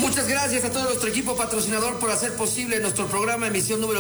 Muchas gracias a todo nuestro equipo patrocinador por hacer posible nuestro programa, emisión número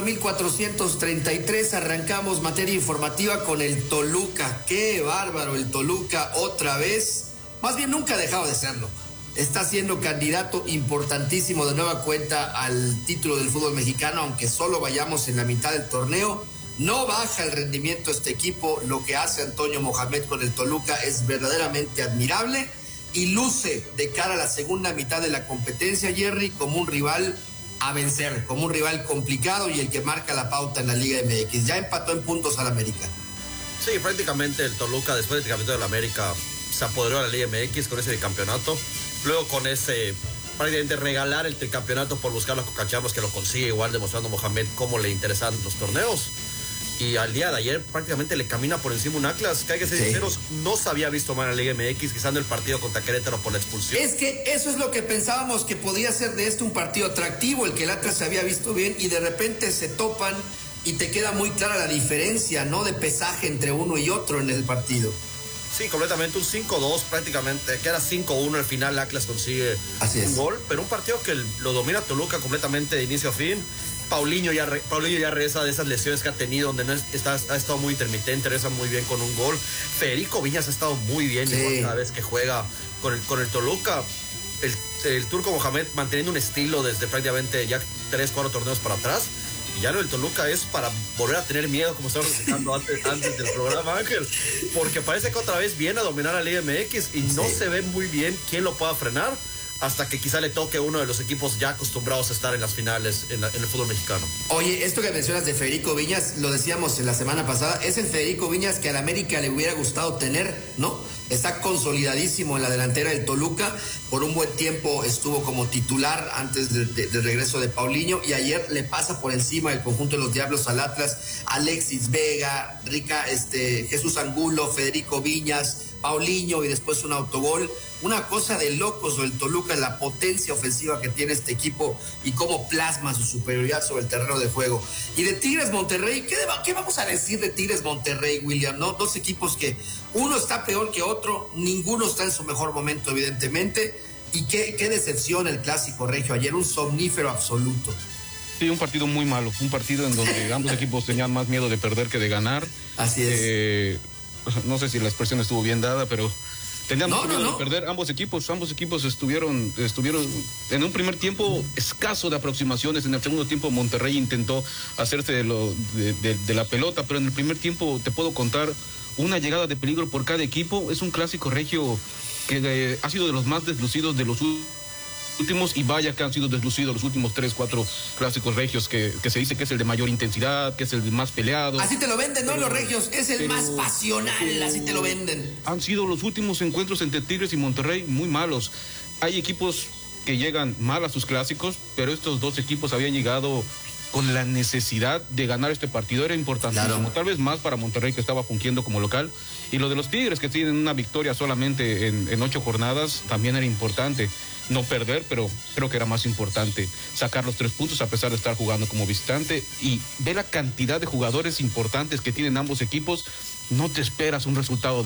1433. Arrancamos materia informativa con el Toluca. ¡Qué bárbaro el Toluca otra vez! Más bien nunca ha dejado de serlo. Está siendo candidato importantísimo de nueva cuenta al título del fútbol mexicano, aunque solo vayamos en la mitad del torneo. No baja el rendimiento este equipo. Lo que hace Antonio Mohamed con el Toluca es verdaderamente admirable y luce de cara a la segunda mitad de la competencia, Jerry, como un rival a vencer, como un rival complicado y el que marca la pauta en la Liga MX. Ya empató en puntos al América. Sí, prácticamente el Toluca, después del campeonato del América, se apoderó de la Liga MX con ese bicampeonato. Luego con ese, prácticamente regalar el tricampeonato por buscar a Cocacharros, que lo consigue igual, demostrando a Mohamed cómo le interesan los torneos. Y al día de ayer prácticamente le camina por encima un Atlas, que hay que ser sinceros, no se había visto mal en la Liga MX, quizás en el partido contra Querétaro por la expulsión. Es que eso es lo que pensábamos, que podía ser de un partido atractivo, el que el Atlas se había visto bien y de repente se topan y te queda muy clara la diferencia, ¿no?, de pesaje entre uno y otro en el partido. Sí, completamente, un 5-2 prácticamente, queda 5-1, al final Atlas consigue un gol, pero un partido que lo domina Toluca completamente de inicio a fin. Paulinho ya regresa de esas lesiones que ha tenido, donde ha estado muy intermitente, regresa muy bien con un gol. Federico Viñas ha estado muy bien, cada vez que juega con el Toluca. El turco Mohamed manteniendo un estilo desde prácticamente ya 3-4 torneos para atrás. Y ya lo del Toluca es para volver a tener miedo, como estábamos explicando antes del programa, Ángel. Porque parece que otra vez viene a dominar la Liga MX y no se ve muy bien quién lo pueda frenar, hasta que quizá le toque uno de los equipos ya acostumbrados a estar en las finales en el fútbol mexicano. Oye, esto que mencionas de Federico Viñas, lo decíamos en la semana pasada, es el Federico Viñas que al América le hubiera gustado tener, ¿no? Está consolidadísimo en la delantera del Toluca, por un buen tiempo estuvo como titular antes del regreso de Paulinho, y ayer le pasa por encima el conjunto de los Diablos al Atlas, Alexis Vega, Jesús Angulo, Federico Viñas, Paulinho y después un autogol. Una cosa de locos del Toluca, la potencia ofensiva que tiene este equipo y cómo plasma su superioridad sobre el terreno de juego. Y de Tigres Monterrey, ¿qué vamos a decir de Tigres Monterrey, William? ¿No? Dos equipos que uno está peor que otro, ninguno está en su mejor momento, evidentemente. Y qué decepción el clásico regio ayer, un somnífero absoluto. Sí, un partido muy malo, un partido en donde ambos equipos tenían más miedo de perder que de ganar. Así es. No sé si la expresión estuvo bien dada, pero tenían miedo de perder. Ambos equipos estuvieron en un primer tiempo escaso de aproximaciones. En el segundo tiempo Monterrey intentó hacerse de la pelota, pero en el primer tiempo te puedo contar una llegada de peligro por cada equipo. Es un clásico regio que ha sido de los más deslucidos de los últimos, y vaya que han sido deslucidos los últimos 3-4 clásicos regios, que se dice que es el de mayor intensidad, que es el más peleado. Así te lo venden, ¿no? Los regios, es el más pasional, así te lo venden. Han sido los últimos encuentros entre Tigres y Monterrey muy malos. Hay equipos que llegan mal a sus clásicos, pero estos dos equipos habían llegado con la necesidad de ganar este partido. Era importantísimo, tal vez más para Monterrey, que estaba fungiendo como local, y lo de los Tigres, que tienen una victoria solamente en 8 jornadas, también era importante. No perder, pero creo que era más importante sacar los 3 puntos a pesar de estar jugando como visitante. Y ve la cantidad de jugadores importantes que tienen ambos equipos, no te esperas un resultado de